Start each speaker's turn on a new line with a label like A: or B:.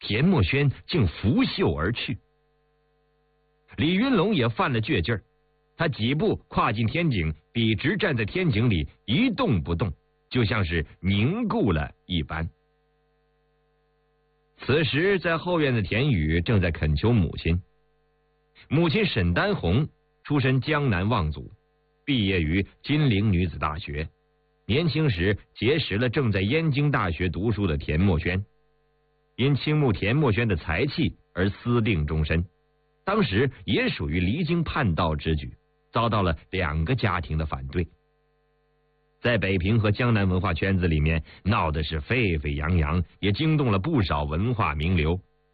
A: 田墨轩竟拂袖而去。李云龙也犯了倔劲儿，他几步跨进天井，笔直站在天井里一动不动，就像是凝固了一般。此时在后院的田宇正在恳求母亲。母亲沈丹红出身江南望族，毕业于金陵女子大学，年轻时结识了正在燕京大学读书的田墨轩，因倾慕田墨轩的才气而私定终身，当时也属于离经叛道之举，遭到了2个家庭的反对。在北平和江南文化圈子里面闹的是沸沸扬扬，也惊动了不少文化名流。